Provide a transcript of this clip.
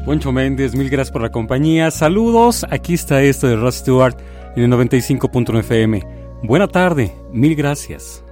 Poncho Méndez, mil gracias por la compañía. Saludos, aquí está esto de Rod Stewart en el 95.1 FM. Buena tarde, mil gracias.